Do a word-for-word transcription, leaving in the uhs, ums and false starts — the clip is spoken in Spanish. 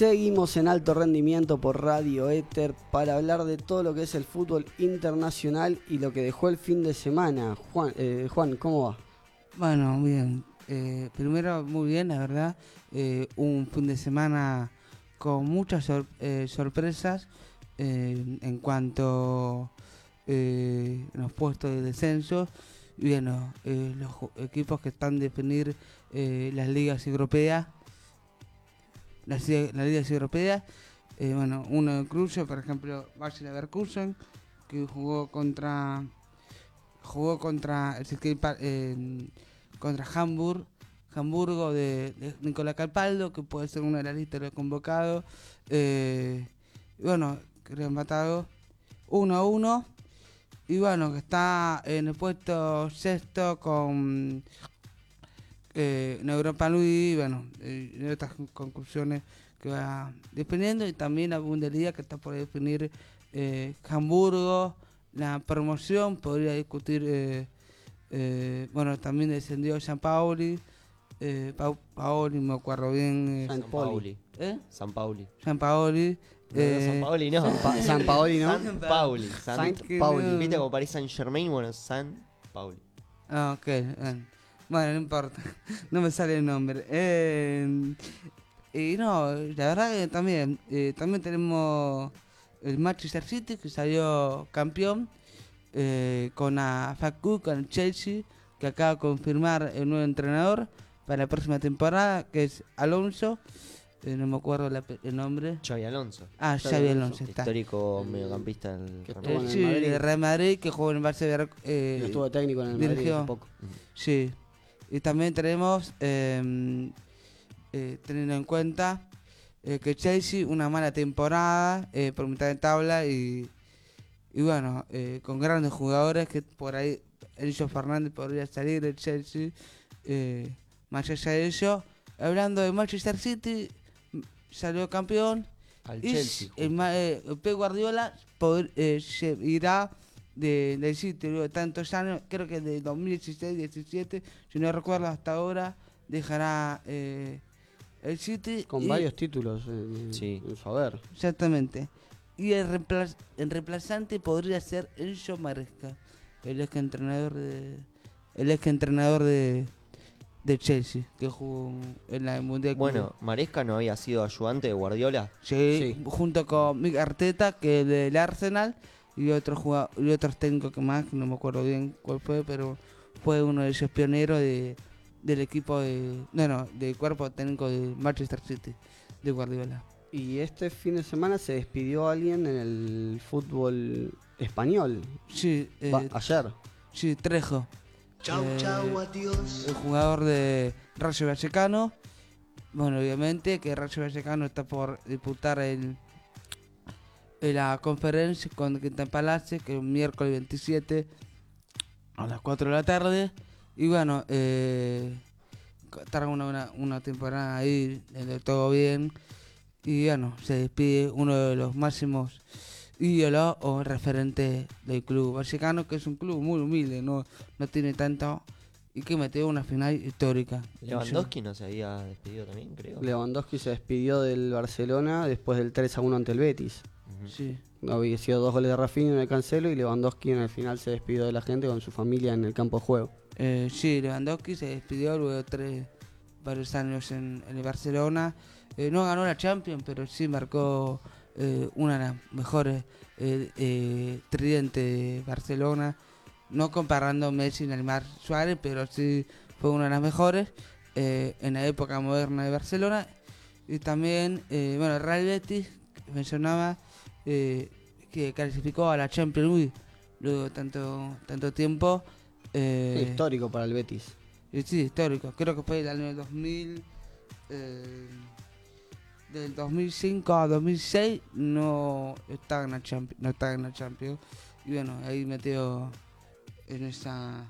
Seguimos en Alto Rendimiento por Radio Éter para hablar de todo lo que es el fútbol internacional y lo que dejó el fin de semana. Juan, eh, Juan, ¿cómo va? Bueno, bien. Eh, primero, muy bien, la verdad. Eh, un fin de semana con muchas sor- eh, sorpresas eh, en cuanto eh, a los puestos de descenso. Y bueno, eh, los ju- equipos que están a definir eh, las ligas europeas. Las, li- las ligas europeas. Eh, bueno, uno de Cruzo, por ejemplo, Bayer Leverkusen, que jugó contra jugó contra el Cisquei Pa- eh, contra Hamburg, Hamburgo de, de Nicolás Capaldo, que puede ser una de las listas de los convocados. Eh, y bueno, creo empatado uno a uno. Y bueno, que está en el puesto sexto con eh, en Europa League, y bueno, eh, y otras conclusiones que va definiendo. Y también la Bundesliga, que está por definir eh, Hamburgo. La promoción podría discutir, eh, eh, bueno, también descendió San Paoli, eh, Pau, Paoli, me acuerdo bien. Eh, San Paoli. ¿Eh? San Pauli. San Paoli. No, no, eh, San Paoli no. San, Pa- San Paoli, ¿no? San Pauli. San, Saint Pauli. ¿Viste como Paris Saint Germain? Bueno, San Pauli. Ah, ok. eh, Bueno, no importa. No me sale el nombre. Eh, y no, la verdad que también, eh, también tenemos el Manchester City, que salió campeón eh, con a Facu, con el Chelsea, que acaba de confirmar el nuevo entrenador para la próxima temporada, que es Alonso. Eh, no me acuerdo la pe- el nombre. Xavi Alonso. Ah, Xavi Xavi Alonso. Alonso está. Histórico mediocampista del que Real estuvo Eh, en el sí, Madrid. de Real Madrid, que jugó en el Barça. Eh, Y estuvo técnico en el Madrid dirigió. hace poco. Sí, y también tenemos, eh, eh, teniendo en cuenta eh, que Chelsea, una mala temporada eh, por mitad de tabla y, y bueno, eh, con grandes jugadores que por ahí Enzo Fernández podría salir del Chelsea. Eh, más allá de eso, hablando de Manchester City, m- salió campeón. Al Y Chelsea. el, ma- eh, Pep Guardiola pod- eh, se irá de, del City luego de tantos años, creo que de dos mil dieciséis diecisiete, si no recuerdo hasta ahora, dejará eh, el City. Con y- varios títulos eh, Sí. en su haber. Exactamente. Y el, reemplaz- el reemplazante podría ser Enzo Maresca, el ex entrenador de el ex entrenador de, de Chelsea, que jugó en la Mundial. Bueno, Maresca no había sido ayudante de Guardiola. Sí, Sí. junto con Mikel Arteta, que es del Arsenal, y otros jugado- y otros técnicos que más, que no me acuerdo bien cuál fue, pero fue uno de esos pioneros de, del equipo de, no, no, del cuerpo técnico de Manchester City, de Guardiola. Y este fin de semana se despidió alguien en el fútbol español. Sí, eh, Va, ayer. sí, Trejo. Chau, Eh, chau, adiós. El jugador de Rayo Vallecano. Bueno, obviamente que Rayo Vallecano está por disputar el, en la conferencia con Quinta Palace, que es un miércoles veintisiete a las cuatro de la tarde. Y bueno, eh, estará una, una, una temporada ahí, de todo bien. Y bueno, se despide uno de los máximos ídolos o referentes del club Vallecano, que es un club muy humilde, no, no tiene tanto, y que metió una final histórica. Lewandowski no se había despedido también, creo. Lewandowski se despidió del Barcelona después del tres a uno ante el Betis. Ujú. Sí. Había sido dos goles de Rafinha en el Cancelo y Lewandowski en el final se despidió de la gente con su familia en el campo de juego. Eh, sí, Lewandowski se despidió luego de tres, varios años en, en el Barcelona. Eh, no ganó la Champions, pero sí marcó eh, una de las mejores eh, eh, tridentes de Barcelona. No comparando Messi, Neymar, Suárez, pero sí fue una de las mejores eh, en la época moderna de Barcelona. Y también, eh, bueno, el Real Betis, que mencionaba, eh, que clasificó a la Champions League luego de tanto, tanto tiempo. Eh, Histórico para el Betis. y sí, histórico. Creo que fue el año dos mil. Eh, del dos mil cinco a dos mil seis no estaba en la Champions. No estaba en la Champions. Y bueno, ahí metió en esa